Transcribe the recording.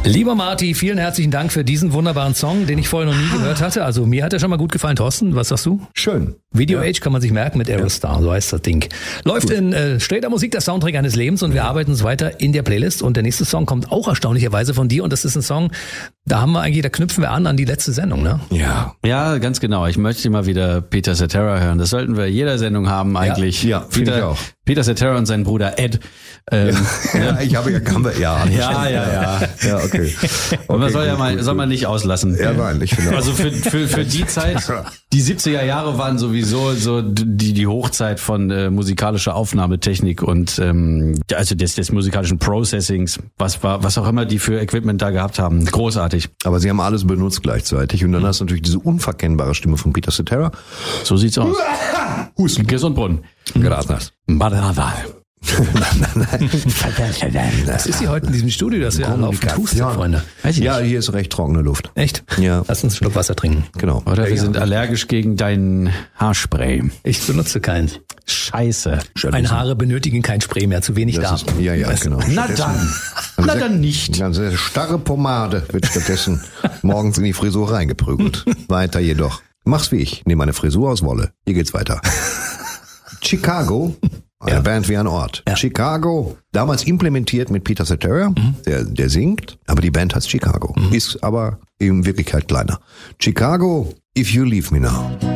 Lieber Marty, vielen herzlichen Dank für diesen wunderbaren Song, den ich vorher noch nie gehört hatte. Also mir hat er schon mal gut gefallen. Thorsten, was sagst du? Schön. Video Age kann man sich merken mit Aerostar, so heißt das Ding. Läuft in straighter Musik, der Soundtrack eines Lebens, und wir arbeiten uns weiter in der Playlist. Und der nächste Song kommt auch erstaunlicherweise von dir, und das ist ein Song, da knüpfen wir an die letzte Sendung, ne? Ja, ganz genau. Ich möchte mal wieder Peter Cetera hören. Das sollten wir jeder Sendung haben eigentlich. Ja, finde ich auch. Peter Cetera und sein Bruder Ed. Ja, okay. Und man soll man nicht auslassen. Ja, nein, ich finde auch. Also für die Zeit, die 70er Jahre waren sowieso so die Hochzeit von musikalischer Aufnahmetechnik und also des musikalischen Processings, was auch immer die für Equipment da gehabt haben. Großartig. Aber sie haben alles benutzt gleichzeitig, und dann hast du natürlich diese unverkennbare Stimme von Peter Cetera. So sieht's aus. Husten. Gesundbrunnen. Gracias. Was ist hier heute in diesem Studio, dass wir alle auf Husten, Freunde? Weiß ich Ja, nicht. hier ist recht trockene Luft. Echt? Ja. Lass uns einen Schluck Wasser trinken. Genau. Oder wir sind allergisch gegen dein Haarspray. Ich benutze keins. Scheiße. Meine Haare benötigen kein Spray mehr, zu wenig da. Genau. Na dann nicht. Eine sehr starre Pomade wird stattdessen morgens in die Frisur reingeprügelt. Weiter jedoch. Mach's wie ich. Nehme eine Frisur aus Wolle. Hier geht's weiter. Chicago. Eine Band wie ein Ort. Ja. Chicago, damals implementiert mit Peter Cetera, der singt, aber die Band heißt Chicago, ist aber in Wirklichkeit kleiner. Chicago, If You Leave Me Now.